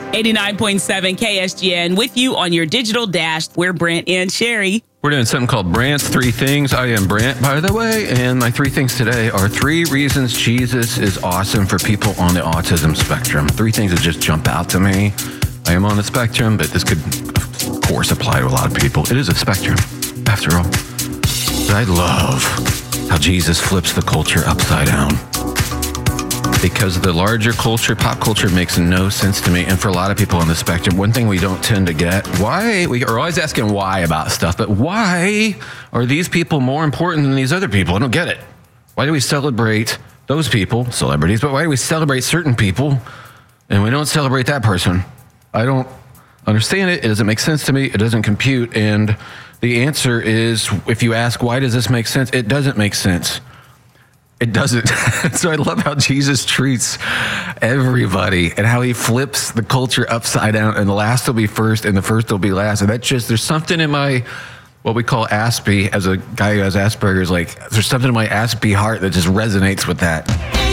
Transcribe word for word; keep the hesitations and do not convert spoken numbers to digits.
eighty-nine point seven K S G N with you on your digital dash. We're Brant and Sherry. We're doing something called Brant's Three Things. I am Brant, by the way, and my three things today are three reasons Jesus is awesome for people on the autism spectrum. Three things that just jump out to me. I am on the spectrum, but this could, of course, apply to a lot of people. It is a spectrum, after all. But I love how Jesus flips the culture upside down. Because the larger culture, pop culture, makes no sense to me. And for a lot of people on the spectrum, one thing we don't tend to get, why, we are always asking why about stuff, but why are these people more important than these other people? I don't get it. Why do we celebrate those people, celebrities, but why do we celebrate certain people and we don't celebrate that person? I don't understand it. It doesn't make sense to me. It doesn't compute. And the answer is, if you ask, why does this make sense? It doesn't make sense. It doesn't. So I love how Jesus treats everybody and how he flips the culture upside down, and the last will be first and the first will be last. And that's just, there's something in my, what we call Aspie, as a guy who has Asperger's, like, there's something in my Aspie heart that just resonates with that.